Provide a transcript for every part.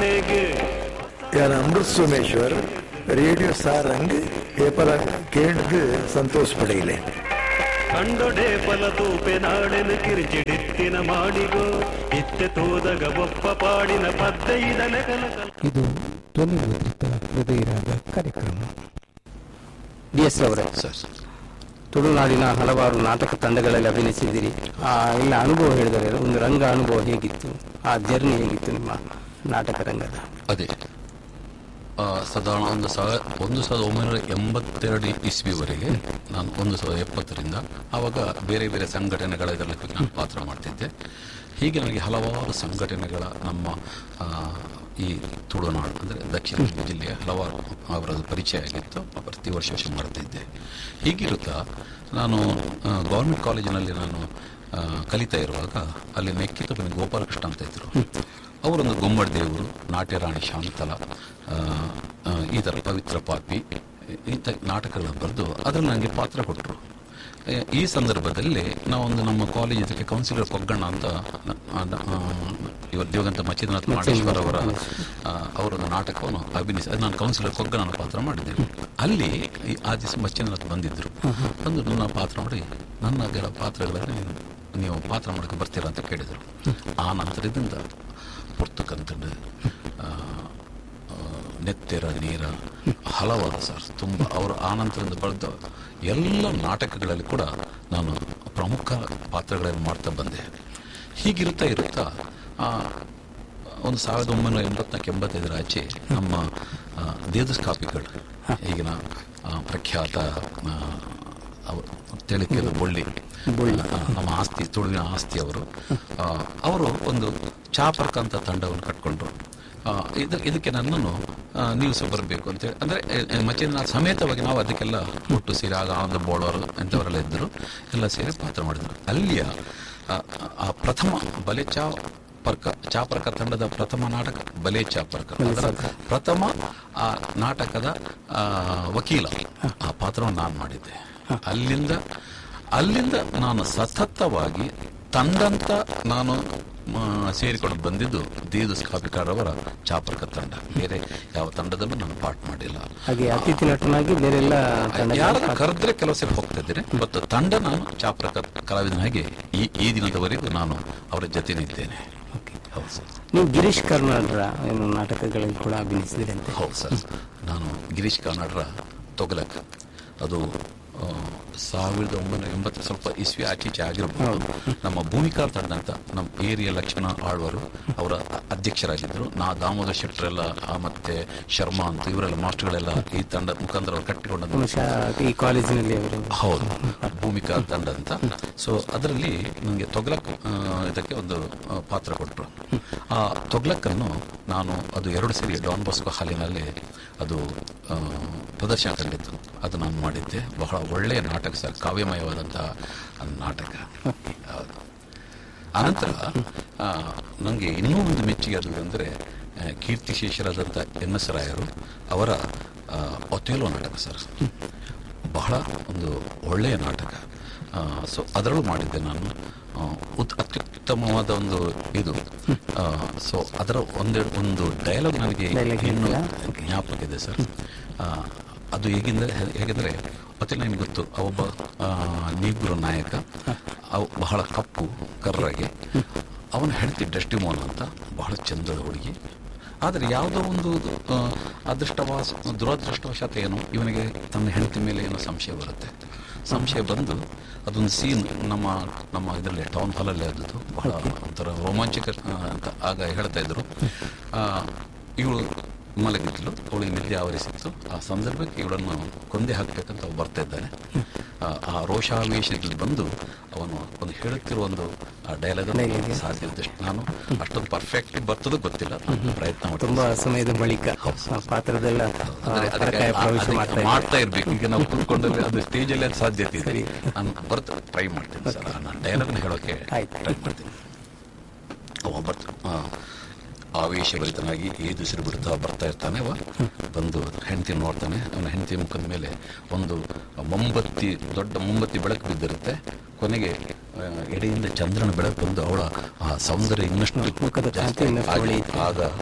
यार अमृत सोमेश्वर रेडियो सारंग ಏಪಲ ಕೇಂದ್ರ ಸಂತೋಷ ಪಡೆಯಲೆ ಕಂಡೊಡೆ ಫಲತೂಪೆ ನಾಡೆನು ಕಿರಿಚಿಡಿತ್ತಿನ ಮಾಡಿಗೋ ಇತ್ತೆ ತೋದಗ ಒಪ್ಪ ಪಾಡಿನ ಪದ್ದ ಇದನೆ ಕಲಕಲ. ಇದು ಧ್ವನಿ ಮುದ್ರಿತ ಹೃದಯರಾಗ ಕಾರ್ಯಕ್ರಮ. DS ಅವರೇ, ತುಳುನಾಡಿನ ಹಲವಾರು ನಾಟಕ ತಂಡಗಳಲ್ಲಿ ಅಭಿನಯಿಸಿದ್ದೀರಿ. ಎಲ್ಲ ಅನುಭವ ಹೇಳಿದರೆ ಒಂದು ರಂಗ ಅನುಭವ ಹೇಗಿತ್ತು, ಆ ಜರ್ನಿ ಹೇಗಿತ್ತು ನಿಮ್ಮ ನಾಟಕ ರಂಗದ? ಅದೇ ಸಾಧಾರಣ 1982 ಇಸ್ವಿವರೆಗೆ ನಾನು 1970ರಿಂದ ಆವಾಗ ಬೇರೆ ಬೇರೆ ಸಂಘಟನೆಗಳ ಇದರಲ್ಲಿ ನಾನು ಪಾತ್ರ ಮಾಡ್ತಿದ್ದೆ. ಹೀಗೆ ನನಗೆ ಹಲವಾರು ಸಂಘಟನೆಗಳ ನಮ್ಮ ಈ ತುಳುನಾಡು ಅಂದರೆ ದಕ್ಷಿಣ ಜಿಲ್ಲೆಯ ಹಲವಾರು ಅವರದ್ದು ಪರಿಚಯ ಆಗಿತ್ತು. ಪ್ರತಿ ವರ್ಷ ಮಾಡ್ತಿದ್ದೆ. ಹೀಗಿರುತ್ತಾ ನಾನು ಗೌರ್ಮೆಂಟ್ ಕಾಲೇಜಿನಲ್ಲಿ ನಾನು ಕಲಿತಾ ಇರುವಾಗ ಅಲ್ಲಿ ನೆಕ್ಕಿತ ಗೋಪಾಲಕೃಷ್ಣ ಅಂತ ಇದ್ದರು. ಅವರೊಂದು ಗೊಮ್ಮಡಿ ದೇವರು, ನಾಟ್ಯರಾಣಿ ಶಾಂತಲ, ಈ ಥರ ಪವಿತ್ರ ಪಾಪಿ ಇಂಥ ನಾಟಕಗಳನ್ನು ಬರೆದು ಅದರಲ್ಲಿ ನನಗೆ ಪಾತ್ರ ಕೊಟ್ಟರು. ಈ ಸಂದರ್ಭದಲ್ಲಿ ನಾವೊಂದು ನಮ್ಮ ಕಾಲೇಜ್ ಇದಕ್ಕೆ ಕೌನ್ಸಿಲರ್ ಕೊಗ್ಗಣ್ಣ ಅಂತ ದಿವಂಗತ ಮಚ್ಚಿಂದ್ರನಾಥ್ ಮಾಡೇಶ್ವರ ಅವರೊಂದು ನಾಟಕವನ್ನು ಅಭಿನಯಿಸಿ ಅದು ನಾನು ಕೌನ್ಸಿಲರ್ ಕೊಗ್ಗಣ್ಣನ ಪಾತ್ರ ಮಾಡಿದ್ದೇನೆ. ಅಲ್ಲಿ ಆ ದಿವಸ ಮಚ್ಚಿಂದ್ರನಾಥ್ ಬಂದಿದ್ದರು. ಬಂದು ನನ್ನ ಪಾತ್ರ ಮಾಡಿ ನನ್ನ ಪಾತ್ರಗಳಲ್ಲಿ ನೀವು ಪಾತ್ರ ಮಾಡೋಕ್ಕೆ ಬರ್ತೀರಾ ಅಂತ ಕೇಳಿದರು. ಆ ನಂತರದಿಂದ ಪುರ್ತಕಂತಂಡು ನೆತ್ತೆರ ನೀರ ಹಲವಾರು ತುಂಬ ಅವರು ಆ ನಂತರದಿಂದ ಬರೆದ ಎಲ್ಲ ನಾಟಕಗಳಲ್ಲಿ ಕೂಡ ನಾನು ಪ್ರಮುಖ ಪಾತ್ರಗಳನ್ನು ಮಾಡ್ತಾ ಬಂದೆ. ಹೀಗಿರುತ್ತಾ ಒಂದು 1984-85 ಆಚೆ ನಮ್ಮ ದೇವದಾಸ್ ಕಾಪಿಗಳು ಈಗಿನ ಪ್ರಖ್ಯಾತ ತೆಳಕೆದ ಬೊಳ್ಳಿ ನಮ್ಮ ಆಸ್ತಿ ತುಳುವಿನ ಆಸ್ತಿ ಅವರು ಒಂದು ಚಾಪರ್ಕ ಅಂತ ತಂಡವನ್ನು ಕಟ್ಕೊಂಡ್ರು. ಇದಕ್ಕೆ ನನ್ನನ್ನು ನೀವು ಸಹ ಬರಬೇಕು ಅಂತೇಳಿ ಅಂದರೆ ಮಚ್ಚೇಂದ್ರನಾಥ್ ಸಮೇತವಾಗಿ ನಾವು ಅದಕ್ಕೆಲ್ಲ ಒಟ್ಟು ಸೇರಿ ಆಗ ಆಂಧ್ರ ಬೋಳವರು ಎಂಥವರೆಲ್ಲ ಇದ್ದರು, ಎಲ್ಲ ಸೇರಿ ಪಾತ್ರ ಮಾಡಿದರು. ಅಲ್ಲಿಯ ಆ ಪ್ರಥಮ ಬಲೆ ಚಾಪರ್ಕ ತಂಡದ ಪ್ರಥಮ ನಾಟಕ ಬಲೆ ಚಾಪರ್ಕ, ಅದರ ಪ್ರಥಮ ಆ ನಾಟಕದ ವಕೀಲ ಆ ಪಾತ್ರವನ್ನು ನಾನು ಮಾಡಿದ್ದೆ. ಅಲ್ಲಿಂದ ನಾನು ಸತತವಾಗಿ ತಂಡಂತ ನಾನು ಸೇರಿಕೊಂಡು ಬಂದಿದ್ದು ದೇವದಾಸ್ ಕಾಪಿಕಾರವರ ಚಾಪರ್ಕ ತಂಡ. ಬೇರೆ ಯಾವ ತಂಡದಲ್ಲೂ ನಾನು ಪಾಠ ಮಾಡಿಲ್ಲ. ಹಾಗೆ ಅತಿಥಿ ನಟನಾಗಿ ಬೇರೆಲ್ಲ ಯಾರಾದ್ರೂ ಕರೆದ್ರೆ ಕೆಲವು ಸಲ ಹೋಗ್ತಾ ಇದ್ದೇನೆ. ಮತ್ತು ತಂಡ ನಾನು ಚಾಪರ್ಕ ಕಲಾವಿದನಾಗಿ ಈ ದಿನದವರೆಗೂ ನಾನು ಅವರ ಜೊತೆ ಇದ್ದೇನೆ. ಹೌದು ಸರ್. ನೀವು ಗಿರೀಶ್ ಕಾರ್ನಾಡ್ರ ಏನು ನಾಟಕಗಳಲ್ಲಿ ಕೂಡ ಅಭಿನಯಿಸಿದ್ರಿ ಅಂತ? ಹೌದು ಸರ್. ನಾನು ಗಿರೀಶ್ ಕಾರ್ನಾಡ್ರ ತೊಗಲಕ್ ಅದು 1980 ಸ್ವಲ್ಪ ಇಸ್ವಿ ಆಚೀಚೆ ಆಗಿರ್ಬೋದು. ನಮ್ಮ ಭೂಮಿಕಾ ತಂಡ ಅಂತ ನಮ್ಮ ಏರಿಯಾ ಲಕ್ಷ್ಮಣ ಆಳ್ವರು ಅವರ ಅಧ್ಯಕ್ಷರಾಗಿದ್ದರು. ದಾಮೋದರ ಶೆಟ್ಟರೆಲ್ಲ ಮತ್ತೆ ಶರ್ಮಾ ಅಂತ ಇವರೆಲ್ಲ ಮಾಸ್ಟರ್ಗಳೆಲ್ಲ ಈ ತಂಡ ಮುಖಾಂತರ ಕಟ್ಟಿಕೊಂಡದ್ದು ಈ ಕಾಲೇಜಿನಲ್ಲಿ. ಹೌದು, ಭೂಮಿಕಾ ತಂಡ ಅಂತ. ಸೊ ಅದರಲ್ಲಿ ನನಗೆ ತೊಗ್ಲಕ್ ಇದಕ್ಕೆ ಒಂದು ಪಾತ್ರ ಕೊಟ್ಟರು. ಆ ತೊಗ್ಲಕ್ಕನ್ನು ನಾನು ಅದು 2 ಸೇರಿ ಡಾನ್ ಬಾಸ್ಕೋ ಹಾಲಿನಲ್ಲಿ ಅದು ಪ್ರದರ್ಶನ ಕಂಡಿತ್ತು. ಅದು ನಾನು ಮಾಡಿದ್ದೆ. ಬಹಳ ಒಳ್ಳೆಯ ನಾಟಕ ಸರ್, ಕಾವ್ಯಮಯವಾದಂತಹ ನಾಟಕ. ಅನಂತರ ನನಗೆ ಇನ್ನೂ ಒಂದು ಮೆಚ್ಚುಗೆ ಆದದ್ದು ಅಂದರೆ ಕೀರ್ತಿಶೇಷರಾದಂಥ NS ರಾಯರು ಅವರ ಒಥೆಲೋ ನಾಟಕ ಸರ್. ಬಹಳ ಒಂದು ಒಳ್ಳೆಯ ನಾಟಕ. ಸೊ ಅದರಲ್ಲೂ ಮಾಡಿದ್ದೆ ನಾನು. ಅತ್ಯುತ್ತಮವಾದ ಒಂದು ಇದು. ಸೊ ಅದರ ಒಂದು ಡೈಲಾಗ್ ನನಗೆ ಇನ್ನೂ ಜ್ಞಾಪಕ ಇದೆ ಸರ್. ಅದು ಹೇಗೆಂದರೆ ಮತ್ತೆ ನಿಮಗೆ ಗೊತ್ತು, ಒಬ್ಬ ನೀಗ್ರು ನಾಯಕ, ಬಹಳ ಕಪ್ಪು ಕರ್ರಗೆ, ಅವನ ಹೆಂಡತಿ ಡೆಸ್ಟಿಮೋನ್ ಅಂತ ಬಹಳ ಚಂದದ ಹುಡುಗಿ. ಆದರೆ ಯಾವುದೋ ಒಂದು ದುರದೃಷ್ಟವಶಾತ್ ಏನು ಇವನಿಗೆ ತನ್ನ ಹೆಂಡತಿ ಮೇಲೆ ಏನೋ ಸಂಶಯ ಬಂದು ಅದೊಂದು ಸೀನ್ ನಮ್ಮ ಇದರಲ್ಲಿ ಟೌನ್ ಹಾಲಲ್ಲಿ ಆದದ್ದು. ಬಹಳ ಒಂಥರ ರೋಮಾಂಚಕ ಅಂತ ಆಗ ಹೇಳ್ತಾ ಇದ್ರು. ಇವಳು ಮಲಗಿದ್ಲು, ಅವಳಿಗೆ ನಿದ್ದೆ ಆವರಿಸಿತ್ತು. ಆ ಸಂದರ್ಭಕ್ಕೆ ಇವಳನ್ನು ಕೊಂದೆ ಹಾಕಬೇಕಂತ ಅವ್ರು ಬರ್ತಾ ಇದ್ದಾನೆ. ಆ ರೋಷಾವೇಶದಲ್ಲಿ ಬಂದು ಅವನು ಒಂದು ಹೇಳುತ್ತಿರುವ ಒಂದು ಡೈಲಾಗ್ ಸಾಧ್ಯ ಇದ್ದಷ್ಟು ನಾನು ಅಷ್ಟೊಂದು ಪರ್ಫೆಕ್ಟ್ ಬರ್ತದೋ ಗೊತ್ತಿಲ್ಲ, ಪ್ರಯತ್ನ ತುಂಬಾ ಸಮಯದ ಬಳಿಕ ಪಾತ್ರದೆಲ್ಲ ಮಾಡ್ತಾ ಇರ್ಬೇಕು. ಈಗ ನಾವು ಕೂತ್ಕೊಂಡ್ರೆ ಅದು ಸ್ಟೇಜಲ್ಲಿ ಅದು ಸಾಧ್ಯತೆ ಇದೆ. ನಾನು ಟ್ರೈ ಮಾಡ್ತೀನಿ ಸರ್. ನಾನು ಡೈಲಾಗ್ನ ಹೇಳೋಕೆ ಟ್ರೈ ಮಾಡ್ತೀನಿ. ಅವ ಆವೇಶಭರಿತನಾಗಿ ಏದುಸಿರು ಬಿಡ್ತಾ ಬರ್ತಾ ಇರ್ತಾನೆ. ಬಂದು ಹೆಂಡತಿ ನೋಡ್ತಾನೆ. ಅವನ ಹೆಂಡತಿ ಮುಖದ ಮೇಲೆ ಒಂದು ದೊಡ್ಡ ಮೊಂಬತ್ತಿ ಬೆಳಕು ಬಿದ್ದಿರುತ್ತೆ. ಕೊನೆಗೆ ಎಡೆಯಿಂದ ಚಂದ್ರನ ಬೆಳಕು ಬಂದು ಅವಳ ಆ ಸೌಂದರ್ಯ ಇನ್ನಷ್ಟು ಜಾಸ್ತಿ ಆಗ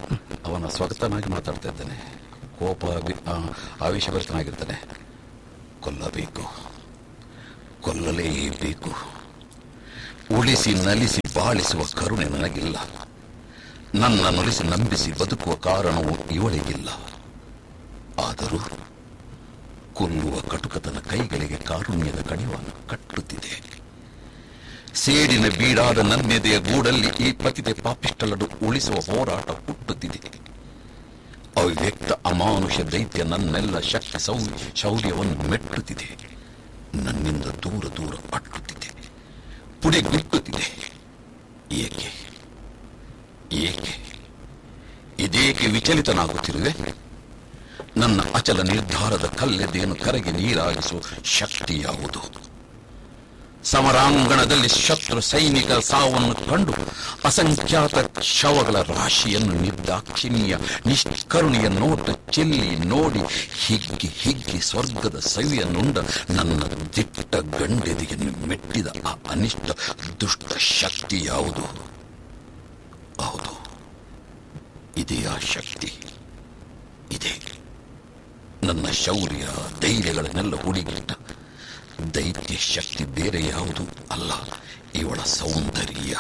ಅವನ ಸ್ವಗತನಾಗಿ ಮಾತಾಡ್ತಾ ಇದ್ದಾನೆ. ಕೋಪ ಆವೇಶಭರಿತನಾಗಿರ್ತಾನೆ. ಕೊಲ್ಲಬೇಕು, ಕೊಲ್ಲಲೇಬೇಕು. ಉಳಿಸಿ ನಲಿಸಿ ಬಾಳಿಸುವ ಕರುಣೆ ನನಗಿಲ್ಲ. ನನ್ನ ನುಲಿಸಿ ನಂಬಿಸಿ ಬದುಕುವ ಕಾರಣವು ಇವಳಿಗಿಲ್ಲ. ಆದರೂ ಕೊಲ್ಲುವ ಕಟುಕತನ ಕೈಗಳಿಗೆ ಕಾರುಣ್ಯದ ಕಡಿವಾಣ ಕಟ್ಟುತ್ತಿದೆ. ಸೇಡಿನ ಬೀಡಾದ ನನ್ನೆದೆಯ ಗೂಡಲ್ಲಿ ಈ ಪತಿತೆ ಪಾಪಿಷ್ಟಲನ್ನು ಉಳಿಸುವ ಹೋರಾಟ ಹುಟ್ಟುತ್ತಿದೆ. ಅವ್ಯಕ್ತ ಅಮಾನುಷ ದೈತ್ಯ ನನ್ನೆಲ್ಲ ಶಕ್ತಿ ಶೌರ್ಯವನ್ನು ಮೆಟ್ಟುತ್ತಿದೆ. ನನ್ನಿಂದ ದೂರ ದೂರ ಅಟ್ಟುತ್ತಿದೆ, ಪುಡಿಗುಟ್ಟುತ್ತಿದೆ. ಏಕೆ ಏಕೆ ಇದೇಕೆ ವಿಚಲಿತನಾಗುತ್ತಿರುವೆ? ನನ್ನ ಅಚಲ ನಿರ್ಧಾರದ ಕಲ್ಲೆದೇನು ಕರಗಿ ನೀರಾಗಿಸುವ ಶಕ್ತಿ ಯಾವುದು? ಸಮರಾಂಗಣದಲ್ಲಿ ಶತ್ರು ಸೈನಿಕರ ಸಾವನ್ನು ಕಂಡು ಅಸಂಖ್ಯಾತ ಶವಗಳ ರಾಶಿಯನ್ನು ನಿರ್ದಾಕ್ಷಿಣ್ಯ ನಿಷ್ಕರುಣಿಯ ನೋಟ ಚೆಲ್ಲಿ ನೋಡಿ ಹಿಗ್ಗಿ ಹಿಗ್ಗಿ ಸ್ವರ್ಗದ ಸವಿಯನ್ನುಂಡ ನನ್ನ ದಿಟ್ಟ ಗಂಡೆದೆಯನ್ನು ಮೆಟ್ಟಿದ ಆ ಅನಿಷ್ಟ ದುಷ್ಟ ಶಕ್ತಿ ಯಾವುದು? ಹೌದು, ಇದೇ ಆ ಶಕ್ತಿ. ಇದೆ ನನ್ನ ಶೌರ್ಯ ಧೈರ್ಯಗಳನ್ನೆಲ್ಲ ಹುಡುಗಿಟ್ಟ ದೈತ್ಯ ಶಕ್ತಿ ಬೇರೆ ಯಾವುದು ಅಲ್ಲ, ಇವಳ ಸೌಂದರ್ಯ.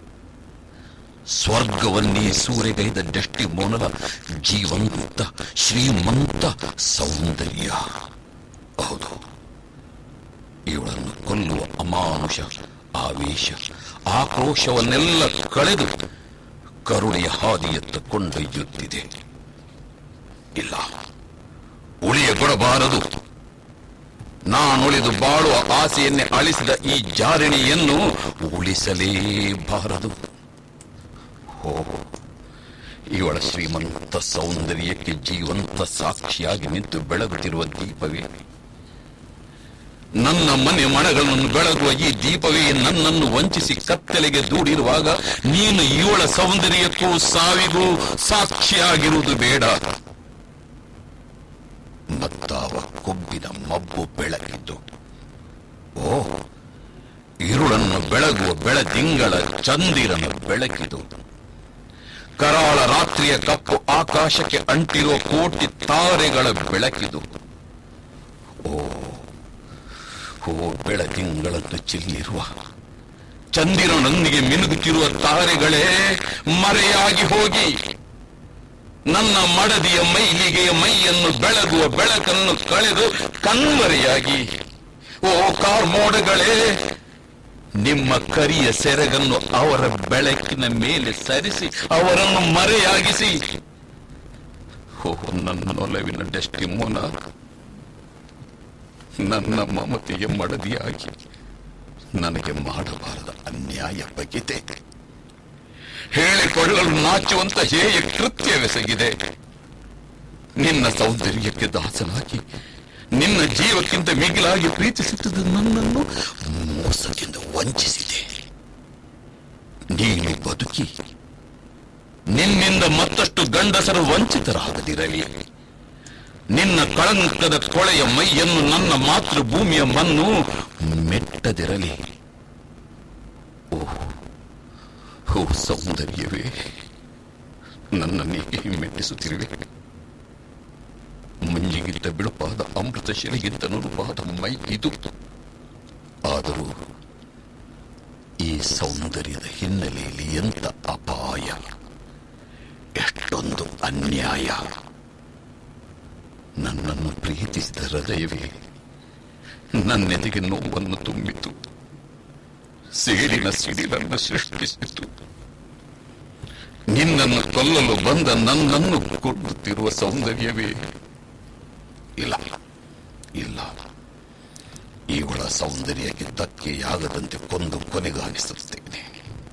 ಸ್ವರ್ಗವನ್ನೇ ಸೂರೆಗೈದ ದೃಷ್ಟಿ ಮೋನಲ ಜೀವಂತ ಶ್ರೀಮಂತ ಸೌಂದರ್ಯ. ಹೌದು, ಇವಳನ್ನು ಕೊಲ್ಲುವ ಅಮಾನುಷ ಆವೇಶ ಆಕ್ರೋಶವನ್ನೆಲ್ಲ ಕಳೆದು ಕರುಣೆಯ ಹಾದಿಯತ್ತ ಕೊಂಡೊಯ್ಯುತ್ತಿದೆ. ಇಲ್ಲ, ಉಳಿಯಗೊಡಬಾರದು. ನಾನುಳಿದು ಬಾಳುವ ಆಸೆಯನ್ನೇ ಅಳಿಸಿದ ಈ ಜಾರಿಣಿಯನ್ನು ಉಳಿಸಲೇಬಾರದು. ಓ, ಇವಳ ಶ್ರೀಮಂತ ಸೌಂದರ್ಯಕ್ಕೆ ಜೀವಂತ ಸಾಕ್ಷಿಯಾಗಿ ನಿಂತು ಬೆಳಗುತ್ತಿರುವ ದೀಪವೇ, ನನ್ನ ಮನೆ ಮನಗಳನ್ನು ಬೆಳಗುವ ಈ ದೀಪವೇ ನನ್ನನ್ನು ವಂಚಿಸಿ ಕತ್ತಲೆಗೆ ದೂಡಿರುವಾಗ ನೀನು ಇವಳ ಸೌಂದರ್ಯಕ್ಕೂ ಸಾವಿಗೂ ಸಾಕ್ಷಿಯಾಗಿರುವುದು ಬೇಡ. ಮತ್ತಾವ ಕೊಬ್ಬಿದ ಮಬ್ಬು ಬೆಳಕಿದ್ದು, ಓ ഇരുಳನ್ನು ಬೆಳಗುವ ಬೆಳದಿಂಗಳ ಚಂದಿರನ ಬೆಳಕಿದು, ಕರಾಳ ರಾತ್ರಿಯ ಕಪ್ಪು ಆಕಾಶಕ್ಕೆ ಅಂಟಿರುವ ಕೋಟಿ ತಾರೆಗಳ ಬೆಳಕಿದು. ಓ ಬೆಳದಿಂಗಳನ್ನು ಚೆಲ್ಲಿರುವ ಚಂದಿರನೊಂದಿಗೆ ಮಿನುಗುತ್ತಿರುವ ತಾರೆಗಳೇ, ಮರೆಯಾಗಿ ಹೋಗಿ ನನ್ನ ಮಡದಿಯ ಮೈಲಿಗೆಯ ಮೈಯನ್ನು ಬೆಳಗುವ ಬೆಳಕನ್ನು ಕಳೆದು ಕಣ್ಮರೆಯಾಗಿ, ಓ ಕಾರ್ಮೋಡಗಳೇ, ನಿಮ್ಮ ಕರಿಯ ಸೆರಗನ್ನು ಅವರ ಬೆಳಕಿನ ಮೇಲೆ ಸರಿಸಿ ಅವರನ್ನು ಮರೆಯಾಗಿಸಿ. ಓ ನನ್ನೊಲವಿನ ಡೆಸ್ಟಿಮೋನ, ನನ್ನ ಮಮತೆಯ ಮಡದಿಯಾಗಿ ನನಗೆ ಮಾಡಬಾರದ ಅನ್ಯಾಯ ಬಗೆದೆ. ಹೇಳಿಕೊಳ್ಳಲು ನಾಚುವಂತ ಹೇಯ ಕೃತ್ಯವೆಸಗಿದೆ. ನಿನ್ನ ಸೌಂದರ್ಯಕ್ಕೆ ದಾಸನಾಗಿ ನಿನ್ನ ಜೀವಕ್ಕಿಂತ ಮಿಗಿಲಾಗಿ ಪ್ರೀತಿಸುತ್ತಿದ್ದ ನನ್ನನ್ನು ಮೋಸದಿಂದ ವಂಚಿಸಿದೆ. ನೀನು ಬದುಕಿ ನಿನ್ನಿಂದ ಮತ್ತಷ್ಟು ಗಂಡಸರು ವಂಚಿತರಾಗದಿರಲಿ. ನಿನ್ನ ಕಳಂಕದ ಕೊಳೆಯ ಮೈಯನ್ನು ನನ್ನ ಮಾತೃಭೂಮಿಯ ಮಣ್ಣು ಮೆಟ್ಟದಿರಲಿ. ಓ ಸೌಂದರ್ಯವೇ, ನನ್ನನ್ನೇಕೆ ಮೆಟ್ಟಿಸುತ್ತಿರುವೆ? ಮಂಜಿಗಿಂತ ಬಿಳುಪಾದ ಅಮೃತ ಶಿಲೆಗಿಂತ ನುರುಪಾದ ಮೈ ಇದು. ಆದರೂ ಈ ಸೌಂದರ್ಯದ ಹಿನ್ನೆಲೆಯಲ್ಲಿ ಎಂಥ ಅಪಾಯ, ಎಷ್ಟೊಂದು ಅನ್ಯಾಯ. ನನ್ನನ್ನು ಪ್ರೀತಿಸಿದ ಹೃದಯವೇ ನನ್ನೆದೆಗೆ ನೋವನ್ನು ತುಂಬಿತು, ಸೇಡಿನ ಸಿಡಿಲನ್ನು ಸೃಷ್ಟಿಸಿತು. ನಿನ್ನನ್ನು ಕೊಲ್ಲಲು ಬಂದ ನನ್ನನ್ನು ಕೊಡುತ್ತಿರುವ ಸೌಂದರ್ಯವೇ, ಇಲ್ಲ ಇಲ್ಲ, ಇವಳ ಸೌಂದರ್ಯಕ್ಕೆ ಧಕ್ಕೆಯಾಗದಂತೆ ಕೊಂದು ಕೊನೆಗಾಣಿಸುತ್ತೇನೆ.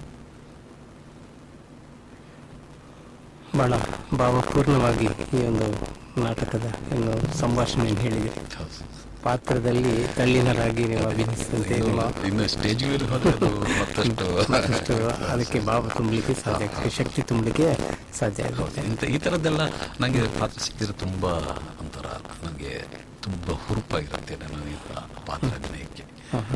ಬಹಳ ಭಾವಪೂರ್ಣವಾಗಿ ಈ ಒಂದು ನಾಟಕದ ಒಂದು ಸಂಭಾಷಣೆಯನ್ನು ಹೇಳಿದೆ. ಪಾತ್ರದಲ್ಲಿ ತಳ್ಳಿನರಾಗಿ ನೀವು ಅಭಿನಯಿಸಿದಂತೆ ಇನ್ನು ಸ್ಟೇಜ್ ಮತ್ತಷ್ಟು ಅದಕ್ಕೆ ಭಾವ ತುಂಬಲಿಕ್ಕೆ ಸಾಧ್ಯ ಆಗ್ತದೆ, ಶಕ್ತಿ ತುಂಬಲಿಕ್ಕೆ ಸಾಧ್ಯ ಆಗುತ್ತೆ. ಈ ಥರದ್ದೆಲ್ಲ ನನಗೆ ಪಾತ್ರ ಸಿಕ್ಕಿದ್ರೆ ತುಂಬಾ ಒಂಥರ ನನಗೆ ತುಂಬ ಹುರುಪಾಗಿರುತ್ತೆ ನನ್ನ ಪಾತ್ರ ಅಭಿನಯಕ್ಕೆ.